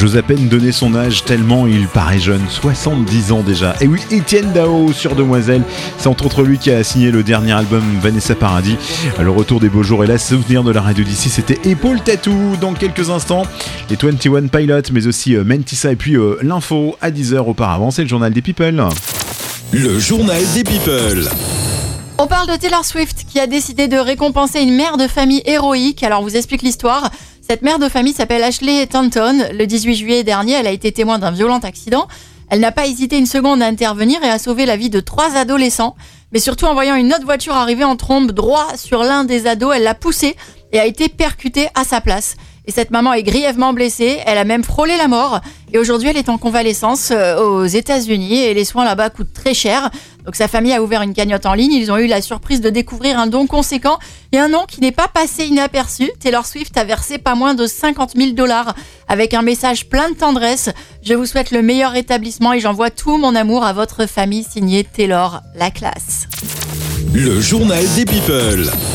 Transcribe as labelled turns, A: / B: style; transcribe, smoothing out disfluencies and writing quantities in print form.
A: J'ose à peine donner son âge tellement il paraît jeune, 70 ans déjà. Et oui, Etienne Dao sur Demoiselle, c'est entre autres lui qui a signé le dernier album Vanessa Paradis. Le retour des beaux jours et la souvenir de la radio d'ici, c'était Épaule Tattoo. Dans quelques instants, les 21 Pilots, mais aussi Mentissa et puis l'info à 10h auparavant, c'est le journal des People.
B: Le journal des People.
C: On parle de Taylor Swift qui a décidé de récompenser une mère de famille héroïque. Alors, on vous explique l'histoire. Cette mère de famille s'appelle Ashley Tanton. Le 18 juillet dernier, elle a été témoin d'un violent accident. Elle n'a pas hésité une seconde à intervenir et à sauver la vie de 3 adolescents. Mais surtout, en voyant une autre voiture arriver en trombe droit sur l'un des ados, elle l'a poussé et a été percutée à sa place. Et cette maman est grièvement blessée, elle a même frôlé la mort. Et aujourd'hui, elle est en convalescence aux États-Unis et les soins là-bas coûtent très cher. Donc sa famille a ouvert une cagnotte en ligne. Ils ont eu la surprise de découvrir un don conséquent et un nom qui n'est pas passé inaperçu. Taylor Swift a versé pas moins de $50,000 avec un message plein de tendresse. Je vous souhaite le meilleur rétablissement et j'envoie tout mon amour à votre famille, signé Taylor, la classe.
B: Le journal des People.